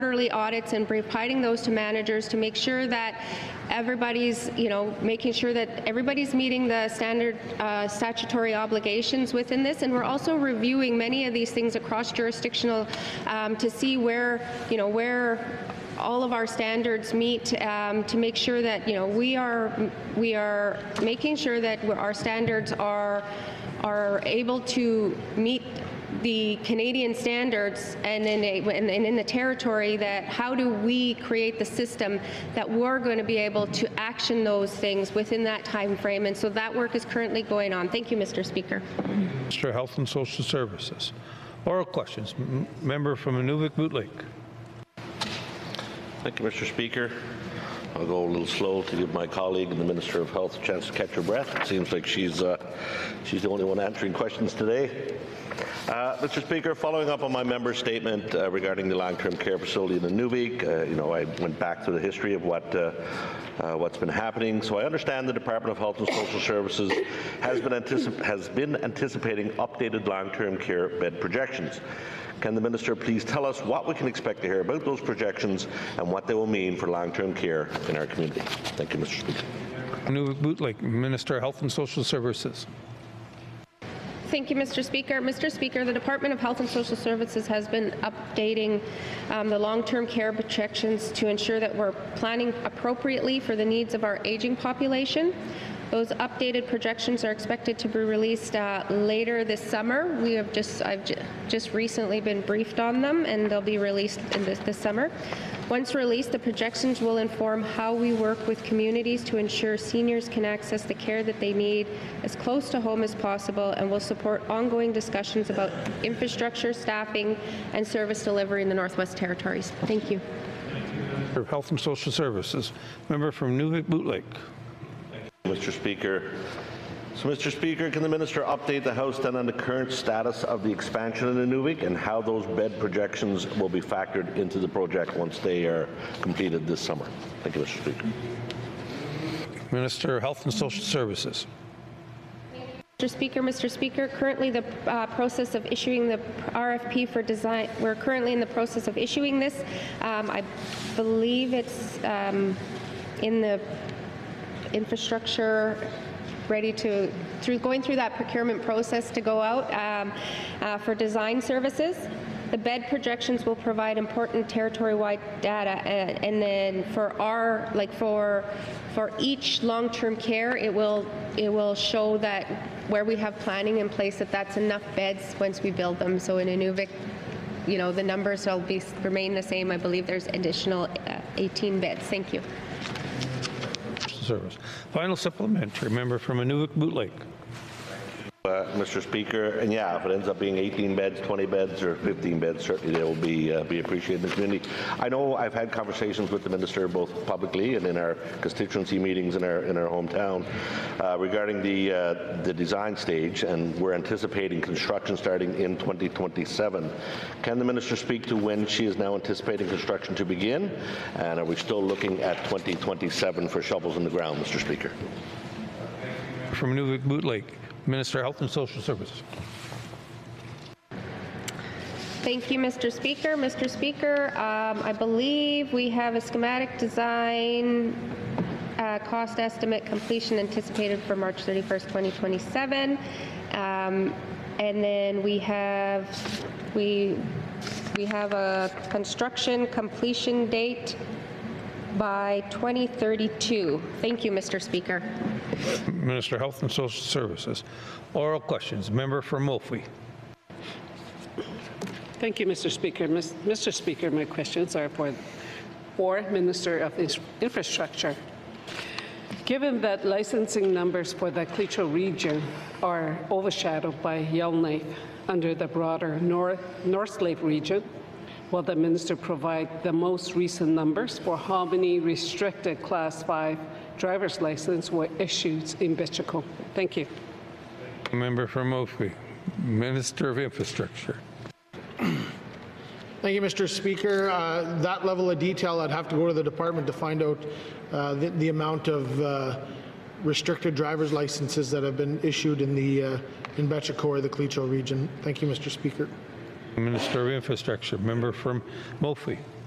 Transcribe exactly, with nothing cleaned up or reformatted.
quarterly audits and providing those to managers to make sure that everybody's, you know, making sure that everybody's meeting the standard uh, statutory obligations within this. And we're also reviewing many of these things across jurisdictional um, to see where, you know, where all of our standards meet um, to make sure that, you know, we are we are making sure that our standards are are able to meet the Canadian standards, and in, a, and in the territory, that how do we create the system that we're going to be able to action those things within that time frame. And so that work is currently going on. Thank you, Mister Speaker. Mister Health and Social Services. Oral questions. M member from Inuvik-Boot Lake. Thank you, Mister Speaker. I'll go a little slow to give my colleague and the Minister of Health a chance to catch her breath. It seems like she's uh, she's the only one answering questions today. Uh, Mister Speaker, following up on my member's statement uh, regarding the long-term care facility in Inuvik, uh, you know, I went back to the history of what uh, uh, what's been happening. So I understand the Department of Health and Social Services has been anticip has been anticipating updated long-term care bed projections. Can the Minister please tell us what we can expect to hear about those projections and what they will mean for long-term care in our community? Thank you, Mister Speaker. Inuvik-Boot Lake, Minister of Health and Social Services. Thank you, Mister Speaker. Mister Speaker, the Department of Health and Social Services has been updating um, the long-term care projections to ensure that we're planning appropriately for the needs of our aging population. Those updated projections are expected to be released uh, later this summer. We have just, I've j just recently been briefed on them, and they'll be released in this, this summer. Once released, the projections will inform how we work with communities to ensure seniors can access the care that they need as close to home as possible, and will support ongoing discussions about infrastructure, staffing, and service delivery in the Northwest Territories. Thank you. Of Health and Social Services, member from Inuvik-Boot Lake. Mister Speaker. So, Mister Speaker, can the Minister update the House then on the current status of the expansion in Inuvik and how those bed projections will be factored into the project once they are completed this summer? Thank you, Mister Speaker. Minister of Health and Social Services. Mister Speaker, Mister Speaker, currently the uh, process of issuing the R F P for design, we're currently in the process of issuing this. Um, I believe it's um, in the infrastructure, ready to, through going through that procurement process to go out um, uh, for design services. The bed projections will provide important territory-wide data, and, and then for our, like for for each long-term care, it will it will show that where we have planning in place, that that's enough beds once we build them. So in Inuvik, you know, the numbers will be remain the same. I believe there's additional uh, eighteen beds. Thank you. Service. Final supplementary, member from Inuvik-Boot Lake. Uh, Mister Speaker, and yeah, if it ends up being eighteen beds, twenty beds, or fifteen beds, certainly they will be uh, be appreciated in the community. I know I've had conversations with the Minister both publicly and in our constituency meetings in our in our hometown uh, regarding the uh, the design stage, and we're anticipating construction starting in twenty twenty-seven. Can the Minister speak to when she is now anticipating construction to begin, and are we still looking at twenty twenty-seven for shovels in the ground, Mister Speaker? From Inuvik-Boot Lake, Minister of Health and Social Services. Thank you, Mister Speaker. Mister Speaker, um, I believe we have a schematic design uh, cost estimate completion anticipated for March thirty-first, twenty twenty-seven. Um, and then we have we we have a construction completion date by twenty thirty-two. Thank you, Mister Speaker. Minister of Health and Social Services. Oral questions. Member for Moultrie. Thank you, Mister Speaker. Mister Speaker, my questions are for, for Minister of Infrastructure. Given that licensing numbers for the Cleacho region are overshadowed by Yellowknife under the broader North, North Slave region, will the Minister provide the most recent numbers for how many restricted Class five driver's license were issued in Bichico? Thank you. Member for Moultrie, Minister of Infrastructure. Thank you, Mister Speaker. Uh, that level of detail, I'd have to go to the department to find out uh, the, the amount of uh, restricted driver's licenses that have been issued in the uh, in Bichico or the Cleacho region. Thank you, Mister Speaker. Minister of Infrastructure, member from Moultrie.